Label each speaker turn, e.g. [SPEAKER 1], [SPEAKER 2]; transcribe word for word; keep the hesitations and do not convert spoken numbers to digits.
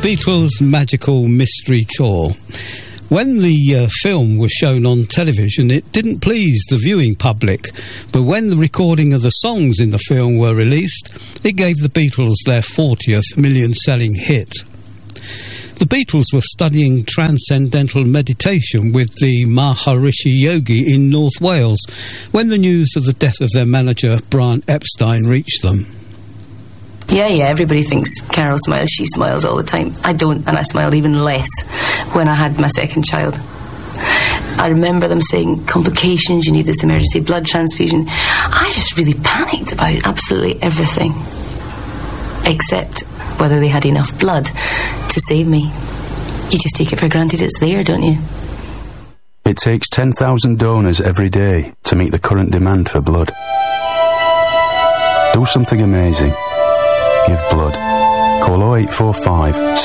[SPEAKER 1] Beatles' Magical Mystery Tour. When the uh, film was shown on television, it didn't please the viewing public, but when the recording of the songs in the film were released, it gave the Beatles their fortieth million-selling hit. The Beatles were studying transcendental meditation with the Maharishi Yogi in North Wales when the news of the death of their manager, Brian Epstein, reached them.
[SPEAKER 2] Yeah, yeah, everybody thinks Carol smiles, she smiles all the time. I don't, and I smiled even less when I had my second child. I remember them saying, complications, you need this emergency blood transfusion. I just really panicked about absolutely everything, except whether they had enough blood to save me. You just take it for granted it's there, don't you?
[SPEAKER 3] It takes ten thousand donors every day to meet the current demand for blood. Do something amazing. Give blood. Call oh eight four five,